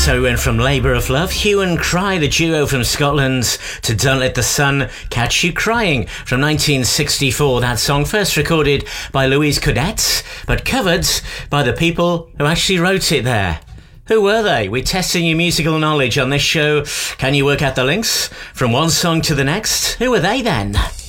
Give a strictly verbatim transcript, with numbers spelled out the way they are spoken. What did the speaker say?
So we went from Labour of Love, Hue and Cry, the duo from Scotland, to Don't Let the Sun Catch You Crying from nineteen sixty-four. That song first recorded by Louise Caudette, but covered by the people who actually wrote it there. Who were they? We're testing your musical knowledge on this show. Can you work out the links from one song to the next? Who were they then?